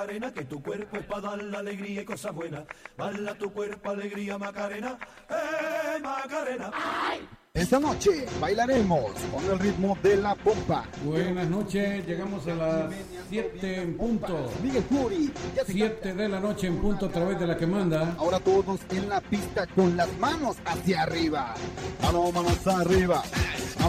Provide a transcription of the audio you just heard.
Macarena, que tu cuerpo es para dar la alegría y cosas buenas. Bala tu cuerpo, alegría, Macarena, Macarena. ¡Ay! Esta noche bailaremos con el ritmo de la pompa. Buenas noches, llegamos a las 7 en punto. Miguel Fury, 7 de la noche en punto a través de la que manda. Ahora todos en la pista con las manos hacia arriba. Manos arriba.